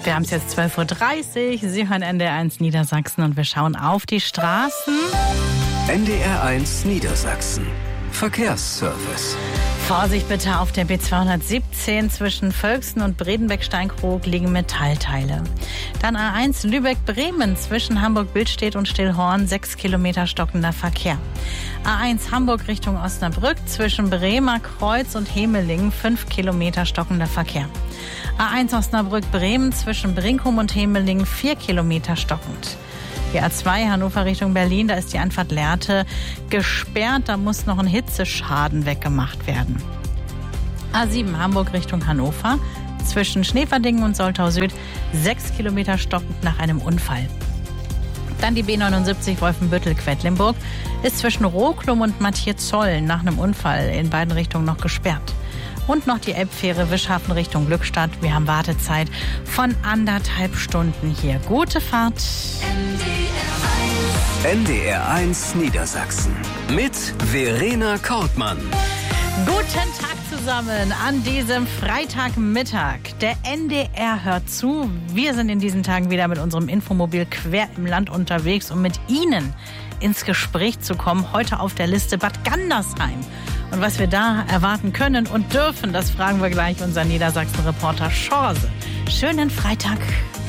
Wir haben es jetzt 12.30 Uhr. Sie hören NDR1 Niedersachsen und wir schauen auf die Straßen. NDR1 Niedersachsen. Verkehrsservice. Vorsicht bitte auf der B217 zwischen Völksen und Bredenbeck-Steinkrug liegen Metallteile. Dann A1 Lübeck-Bremen zwischen Hamburg-Billstedt und Stillhorn 6 Kilometer stockender Verkehr. A1 Hamburg Richtung Osnabrück zwischen Bremer Kreuz und Hemelingen 5 Kilometer stockender Verkehr. A1 Osnabrück-Bremen zwischen Brinkum und Hemelingen 4 Kilometer stockend. Die A2 Hannover Richtung Berlin, da ist die Anfahrt Lehrte gesperrt. Da muss noch ein Hitzeschaden weggemacht werden. A7 Hamburg Richtung Hannover zwischen Schneverdingen und Soltau Süd 6 Kilometer stockend nach einem Unfall. Dann die B79 Wolfenbüttel-Quedlinburg ist zwischen Roklum und Matthias-Zoll nach einem Unfall in beiden Richtungen noch gesperrt. Und noch die Elbfähre Wischhafen Richtung Glückstadt. Wir haben Wartezeit von 1,5 Stunden hier. Gute Fahrt. NDR1 Niedersachsen mit Verena Kortmann. Guten Tag zusammen an diesem Freitagmittag. Der NDR hört zu. Wir sind in diesen Tagen wieder mit unserem Infomobil quer im Land unterwegs, um mit Ihnen ins Gespräch zu kommen. Heute auf der Liste Bad Gandersheim. Und was wir da erwarten können und dürfen, das fragen wir gleich unseren Niedersachsen-Reporter Schorse. Schönen Freitag.